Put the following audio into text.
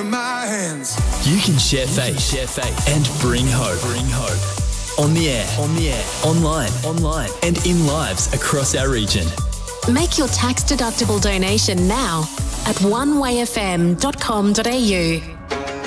in my hands. You can share faith, and bring hope. On the air, online, and in lives across our region. Make your tax-deductible donation now at onewayfm.com.au.